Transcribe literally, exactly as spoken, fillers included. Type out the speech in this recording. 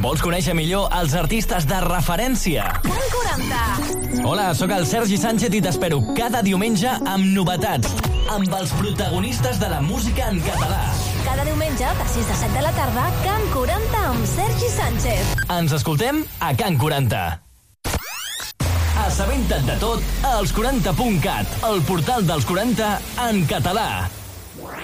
Vols conèixer millor els artistes de referència? Can quaranta. Hola, sóc el Sergi Sánchez i t'espero cada diumenge amb novetats, amb els protagonistes de la música en català. Cada diumenge, de sis a set de la tarda, Can quaranta amb Sergi Sánchez. Ens escoltem a Can quaranta. Assabenta't de tot a els quaranta punt cat, el portal dels quaranta en català.